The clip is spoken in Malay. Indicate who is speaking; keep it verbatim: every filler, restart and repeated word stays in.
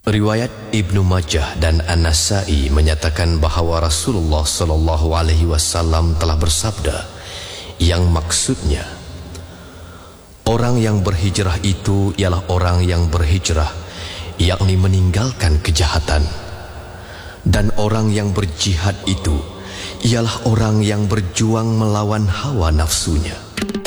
Speaker 1: Riwayat Ibnu Majah dan An-Nasa'i menyatakan bahawa Rasulullah sallallahu alaihi wasallam telah bersabda, yang maksudnya, orang yang berhijrah itu ialah orang yang berhijrah, yakni meninggalkan kejahatan. Dan orang yang berjihad itu ialah orang yang berjuang melawan hawa nafsunya.